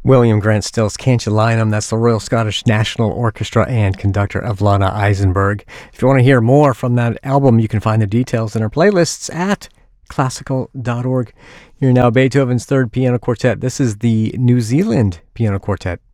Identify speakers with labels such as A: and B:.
A: William Grant Stills, Can't You Line 'Em? That's the Royal Scottish National Orchestra and conductor Evlana Eisenberg. If you want to hear more from that album, you can find the details in our playlists at classical.org. You're now Beethoven's Third Piano Quartet. This is the New Zealand Piano Quartet.